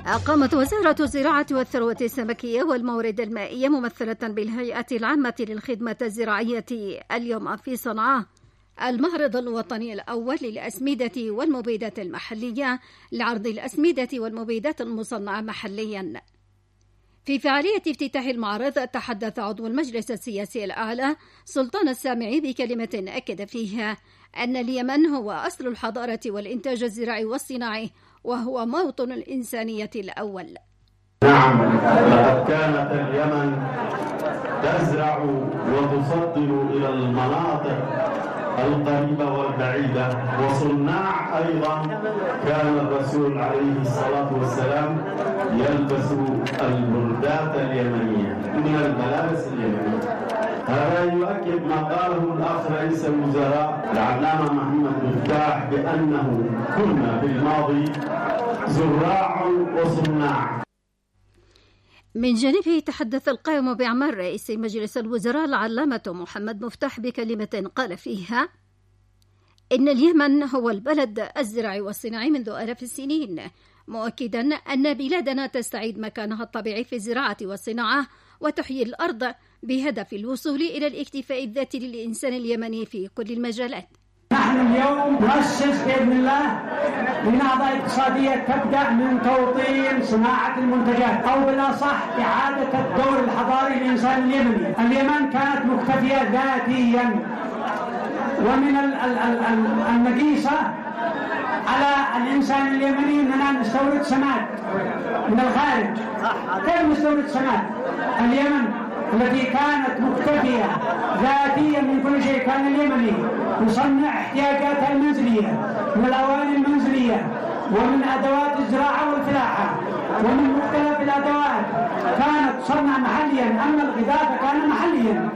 قامت وزارة الزراعة والثروة السمكية والموارد المائية ممثلة بالهيئة العامة للخدمة الزراعية اليوم في صنعاء المعرض الوطني الأول للأسمدة والمبيدات المحلية لعرض الأسمدة والمبيدات المصنعة محليا. في فعالية افتتاح المعرض تحدث عضو المجلس السياسي الأعلى سلطان السامعي بكلمة أكد فيها أن اليمن هو أصل الحضارة والإنتاج الزراعي والصناعي وهو موطن الإنسانية الأول. نعم، لقد كانت اليمن تزرع وتصدر إلى المناطق القريبة والبعيدة، وصناع أيضا. كان الرسول عليه الصلاة والسلام يلبس البردات اليمنية من الملابس اليمنية. هذا يؤكد ما قاله الأخ رئيس الوزراء العلامة محمد مفتاح بأنه كنا في الماضي زراع وصناع. من جانبه تحدث القائم بأعمال رئيس مجلس الوزراء العلامة محمد مفتاح بكلمة قال فيها إن اليمن هو البلد الزراعي والصناعي منذ آلاف السنين، مؤكدا أن بلادنا تستعيد مكانها الطبيعي في الزراعة والصناعة وتحيي الأرض بهدف الوصول إلى الاكتفاء الذاتي للإنسان اليمني في كل المجالات. نحن اليوم نؤسس بإذن الله لنهضة اقتصادية تبدأ من توطين صناعة المنتجات، أو بالأصح إعادة الدور الحضاري للإنسان اليمني. اليمن كانت مكتفية ذاتيا، ومن النقيصة على الإنسان اليمني أننا نستورد سماد من الخارج. كيف نستورد سماد؟ اليمن التي كانت مكتفية ذاتيا من كل شيء، كان اليمني يصنع احتياجاتها المنزلية من الأواني المنزلية ومن أدوات الزراعة والفلاحة ومن مختلف الأدوات، كانت تصنع محليا، أما الغذاء فكان محليا.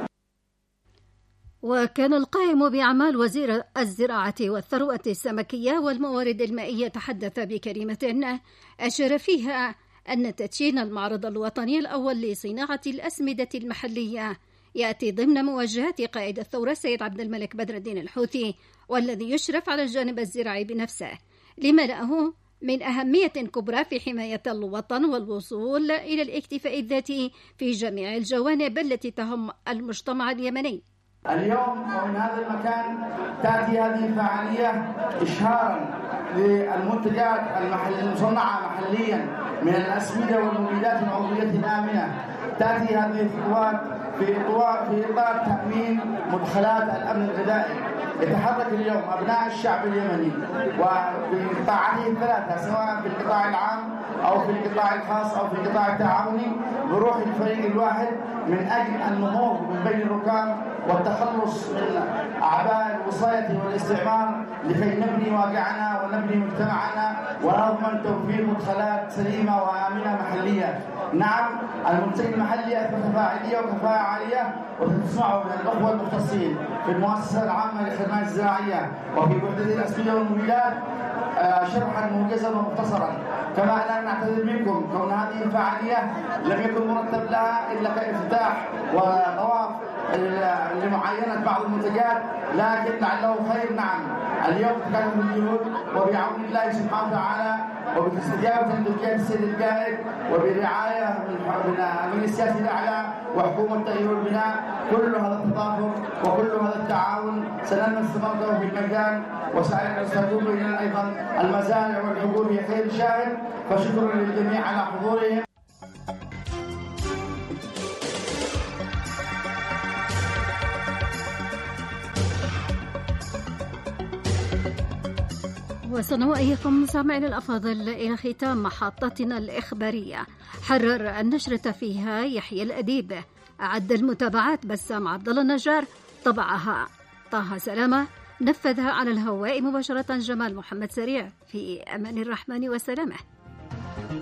وكان القائم بأعمال وزير الزراعة والثروة السمكية والموارد المائية تحدث بكلمة أشار فيها أن تدشين المعرض الوطني الأول لصناعة الأسمدة المحلية يأتي ضمن موجهات قائد الثورة السيد عبد الملك بدر الدين الحوثي، والذي يشرف على الجانب الزراعي بنفسه، لما له من أهمية كبرى في حماية الوطن والوصول إلى الاكتفاء الذاتي في جميع الجوانب التي تهم المجتمع اليمني. اليوم ومن هذا المكان تأتي هذه الفعالية إشهارا للمنتجات المصنعة محليا من الأسمدة والمبيدات العضوية الآمنة. تأتي هذه الخطوات في إطار تأمين مدخلات الأمن الغذائي. يتحرك اليوم أبناء الشعب اليمني وبقطاعاته الثلاثة، سواء في القطاع العام أو في القطاع الخاص أو في القطاع التعاوني، بروح الفريق الواحد من أجل النهوض من بين الركام والتخلص من أعباء الوصاية والاستعمار لكي نبني واقعنا ونبني مجتمعنا ونضمن توفير مدخلات سليمة وآمنة محلية. نعم، المنتج المحلي أثبت فاعلية وكفاءة عالية، وتسمعوا من الأخوة المختصين في المؤسسة العامة للخدمات الزراعية وفي وحدة الأسمدة والمبيدات شرحا موجزا ومختصرا. كما أننا نعتذر منكم كون هذه الفعالية لم يكن مرتب لها إلا كافتتاح وطواف لمعاينة بعض المنتجات، لكن لعله خير. نعم، اليوم تكلم الجهود وبعون الله سبحانه وتعالى وباستجابة لتوجيهات السيد القائد وبرعاية من الأمين السياسي الأعلى وحكومة تغيير البناء، كل هذا التضافر وكل هذا التعاون سننمي استمراره في الميدان، وسيكون بيننا أيضا المزارع والحقول في خير شاهد. فشكرا للجميع على حضورهم. وصلنا وإياكم سامعين الأفاضل إلى ختام محطتنا الإخبارية. حرر النشرة فيها يحيى الأديب، أعد المتابعات بسام عبد الله النجار، طبعها طه سلامة، نفذها على الهواء مباشرة جمال محمد سريع. في أمان الرحمن وسلامه.